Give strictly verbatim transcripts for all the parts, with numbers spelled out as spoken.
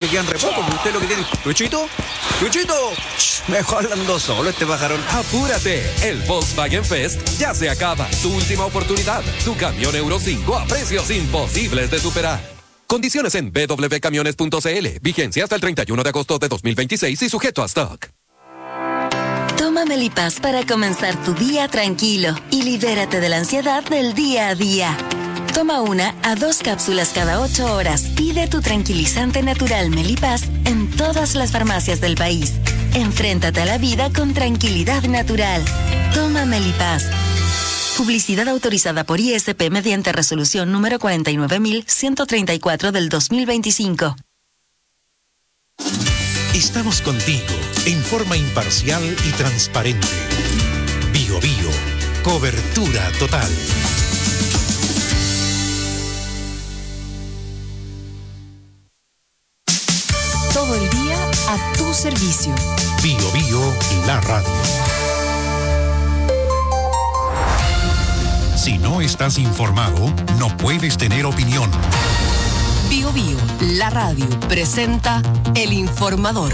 quedan re poco, porque usted lo que tiene... ¡Luchito! ¡Luchito! Shh, mejor ando solo este pajarón. Apúrate, el Volkswagen Fest ya se acaba. Tu última oportunidad. Tu camión Euro cinco a precios imposibles de superar. Condiciones en b w camiones punto c l. Vigencia hasta el treinta y uno de agosto de dos mil veintiséis y sujeto a stock. Toma Melipaz para comenzar tu día tranquilo y libérate de la ansiedad del día a día. Toma una a dos cápsulas cada ocho horas. Pide tu tranquilizante natural Melipaz en todas las farmacias del país. Enfréntate a la vida con tranquilidad natural. Toma Melipaz. Publicidad autorizada por I S P mediante resolución número cuarenta y nueve mil ciento treinta y cuatro del dos mil veinticinco. Estamos contigo en forma imparcial y transparente. Bio Bio, cobertura total. Todo el día a tu servicio. Bio Bio, la radio. Si no estás informado, no puedes tener opinión. Bio Bio, la radio, presenta El Informador.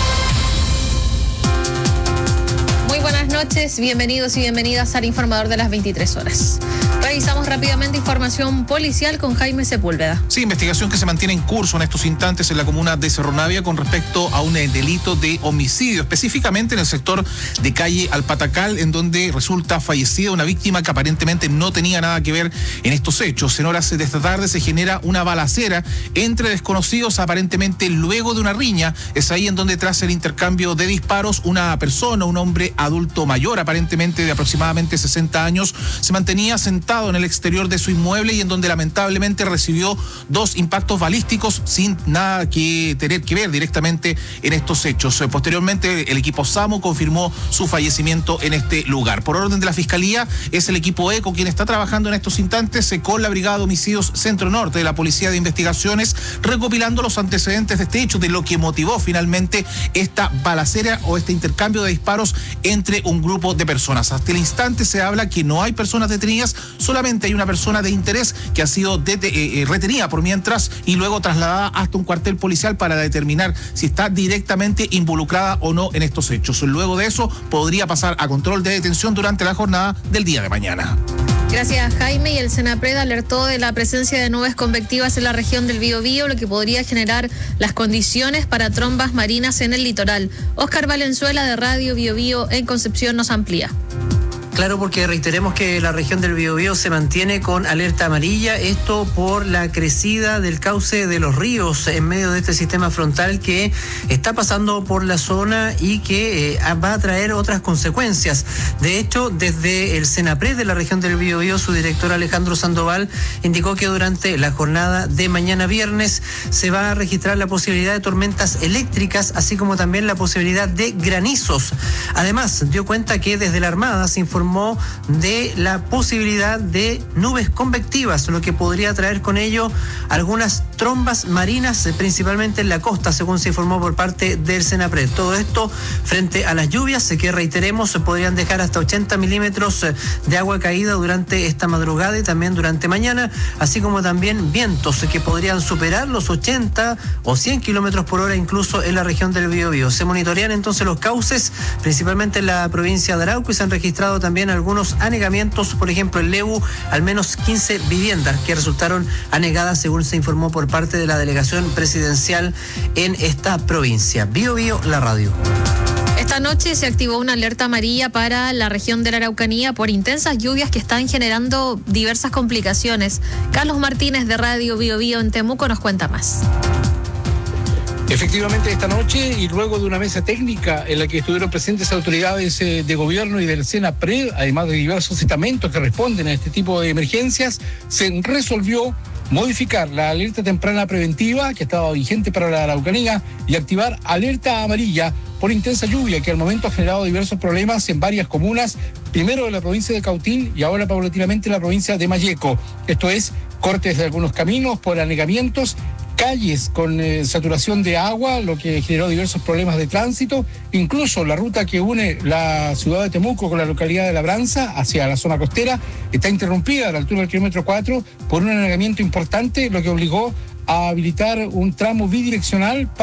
Muy buenas noches, bienvenidos y bienvenidas al Informador de las veintitrés horas. Revisamos rápidamente información policial con Jaime Sepúlveda. Sí, investigación que se mantiene en curso en estos instantes en la comuna de Cerro Navia con respecto a un delito de homicidio, específicamente en el sector de calle Alpatacal, en donde resulta fallecida una víctima que aparentemente no tenía nada que ver en estos hechos. En horas de esta tarde se genera una balacera entre desconocidos, aparentemente luego de una riña. Es ahí en donde, tras el intercambio de disparos, una persona, un hombre adulto mayor, aparentemente de aproximadamente sesenta años, se mantenía sentado en el exterior de su inmueble y en donde lamentablemente recibió dos impactos balísticos sin nada que tener que ver directamente en estos hechos. Posteriormente, el equipo SAMU confirmó su fallecimiento en este lugar. Por orden de la Fiscalía, es el equipo ECO quien está trabajando en estos instantes con la Brigada de Homicidios Centro Norte de la Policía de Investigaciones, recopilando los antecedentes de este hecho, de lo que motivó finalmente esta balacera o este intercambio de disparos entre un grupo de personas. Hasta el instante se habla que no hay personas detenidas, solamente hay una persona de interés que ha sido dete- eh, eh, retenida por mientras y luego trasladada hasta un cuartel policial para determinar si está directamente involucrada o no en estos hechos. Luego de eso podría pasar a control de detención durante la jornada del día de mañana. Gracias, Jaime. Y el Senapred alertó de la presencia de nubes convectivas en la región del Biobío, lo que podría generar las condiciones para trombas marinas en el litoral. Óscar Valenzuela, de Radio Biobío en Concepción, nos amplía. Claro, porque reiteremos que la región del Biobío se mantiene con alerta amarilla, esto por la crecida del cauce de los ríos en medio de este sistema frontal que está pasando por la zona y que eh, va a traer otras consecuencias. De hecho, desde el Senapred de la región del Biobío, su director Alejandro Sandoval indicó que durante la jornada de mañana viernes se va a registrar la posibilidad de tormentas eléctricas, así como también la posibilidad de granizos. Además, dio cuenta que desde la Armada se informó de la posibilidad de nubes convectivas, lo que podría traer con ello algunas trombas marinas, principalmente en la costa, según se informó por parte del Senapred. Todo esto frente a las lluvias que, reiteremos, se podrían dejar hasta ochenta milímetros de agua caída durante esta madrugada y también durante mañana, así como también vientos que podrían superar los ochenta o cien kilómetros por hora incluso en la región del Biobío. Se monitorean entonces los cauces, principalmente en la provincia de Arauco, y se han registrado también También algunos anegamientos, por ejemplo en Lebu, al menos quince viviendas que resultaron anegadas, según se informó por parte de la delegación presidencial en esta provincia. Bio Bio, la radio. Esta noche se activó una alerta amarilla para la región de la Araucanía por intensas lluvias que están generando diversas complicaciones. Carlos Martínez, de Radio Bio Bio en Temuco, nos cuenta más. Efectivamente, esta noche, y luego de una mesa técnica en la que estuvieron presentes autoridades eh, de gobierno y del Senapred, además de diversos estamentos que responden a este tipo de emergencias, se resolvió modificar la alerta temprana preventiva que estaba vigente para la Araucanía y activar alerta amarilla por intensa lluvia que al momento ha generado diversos problemas en varias comunas, primero en la provincia de Cautín y ahora paulatinamente en la provincia de Malleco. Esto es, cortes de algunos caminos por anegamientos, calles con eh, saturación de agua, lo que generó diversos problemas de tránsito. Incluso la ruta que une la ciudad de Temuco con la localidad de Labranza hacia la zona costera está interrumpida a la altura del kilómetro cuatro por un anegamiento importante, lo que obligó a habilitar un tramo bidireccional